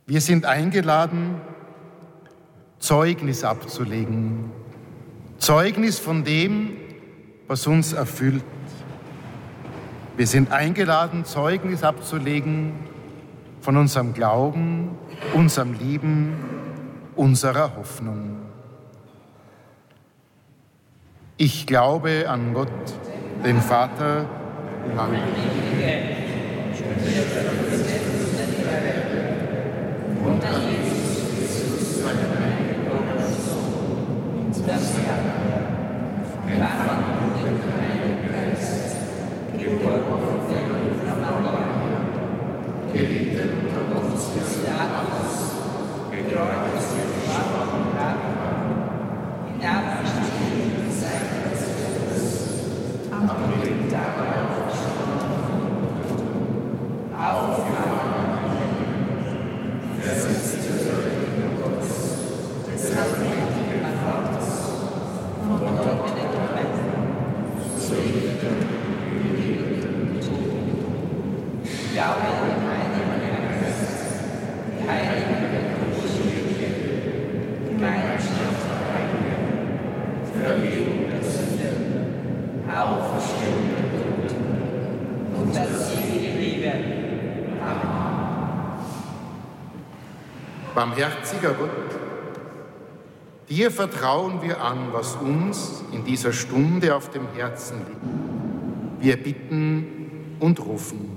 Wir sind eingeladen, Zeugnis abzulegen. Zeugnis von dem, was uns erfüllt. Wir sind eingeladen, Zeugnis abzulegen von unserem Glauben, unserem Lieben, unserer Hoffnung. Ich glaube an Gott, den Vater, an und an Jesus, seinen heiligen Sohn, das empfangen den Heiligen Geist, geboren von Maria, gelitten unter Pontius Pilatus, gekreuzigt und gestorben, hinabgestiegen ins Reich Gottes, am dritten Tag aufgefahren, versetzt zur Rechten Gottes, des allmächtigen Vaters, von dort in den Himmel, zu Leben und Leben tun. Glaube an den Heiligen Geist, die heilige Kirche, Gemeinschaft der Heiligen, Vergebung der Sünden, Auferstehung der Toten und das ewige Leben. Amen. Barmherziger Gott, dir vertrauen wir an, was uns in dieser Stunde auf dem Herzen liegt. Wir bitten und rufen.